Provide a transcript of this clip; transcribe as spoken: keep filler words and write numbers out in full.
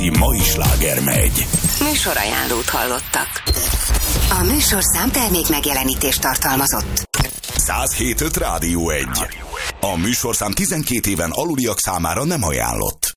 Mai sláger megy. Műsorajánlót hallottak. A műsorszám termék megjelenítést tartalmazott. száz hét pont öt Rádió egy. A műsorszám tizenkét éven aluliak számára nem ajánlott.